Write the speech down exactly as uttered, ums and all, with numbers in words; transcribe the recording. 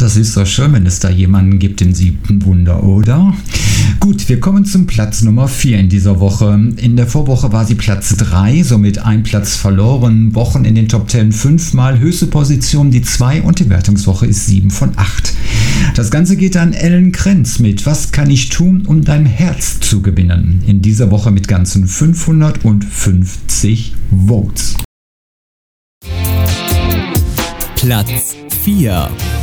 das ist doch schön, wenn es da jemanden gibt im siebten Wunder, oder? Gut, wir kommen zum Platz Nummer vier in dieser Woche. In der Vorwoche war sie Platz drei, somit ein Platz verloren. Wochen in den Top zehn fünfmal, höchste Position die zwei und die Wertungswoche ist sieben von acht. Das Ganze geht an Ellen Krenz mit Was kann ich tun, um dein Herz zu gewinnen? In dieser Woche mit ganzen fünfhundertfünfzig Votes. Platz vier.